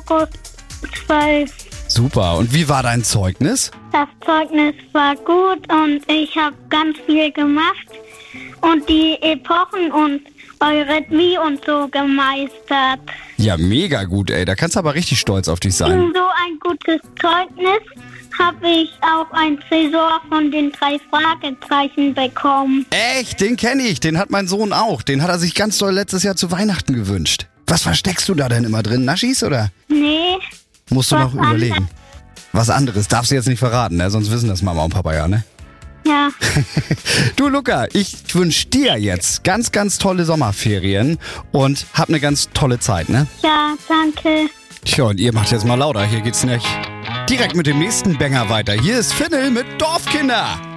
August 12. Super. Und wie war dein Zeugnis? Das Zeugnis war gut und ich habe ganz viel gemacht und die Epochen und Eurythmie und so gemeistert. Ja, mega gut, ey. Da kannst du aber richtig stolz auf dich sein. Wegen so ein gutes Zeugnis habe ich auch ein Tresor von den 3 Fragezeichen bekommen. Echt? Den kenne ich. Den hat mein Sohn auch. Den hat er sich ganz doll letztes Jahr zu Weihnachten gewünscht. Was versteckst du da denn immer drin? Naschis, oder? Nee. Musst du Was noch überlegen. anderes. Was anderes. Darfst du jetzt nicht verraten, ne? Sonst wissen das Mama und Papa ja, ne? Ja. Du, Luca, ich wünsche dir jetzt ganz, ganz tolle Sommerferien und hab eine ganz tolle Zeit, ne? Ja, danke. Tja, und ihr macht jetzt mal lauter. Hier geht's nicht direkt mit dem nächsten Banger weiter. Hier ist Finnel mit Dorfkinder.